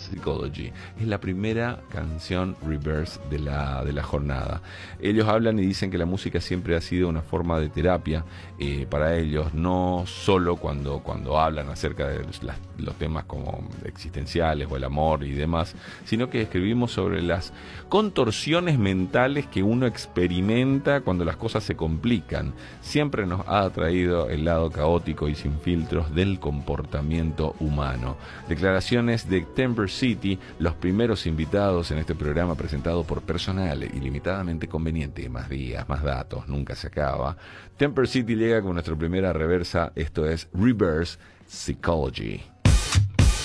Psychology. Es la primera canción reverse de la jornada. Ellos hablan y dicen que la música siempre ha sido una forma de terapia para ellos, no solo cuando hablan acerca de los temas como existenciales o el amor y demás, sino que escribimos sobre las contorsiones mentales que uno experimenta cuando las cosas se complican. Siempre nos ha atraído el lado caótico y sin filtros del comportamiento humano. Declaraciones de Temper City, los primeros invitados en este programa presentado por personal ilimitadamente conveniente, más días, más datos, nunca se acaba. Temper City llega con nuestra primera reversa, esto es Reverse Psychology.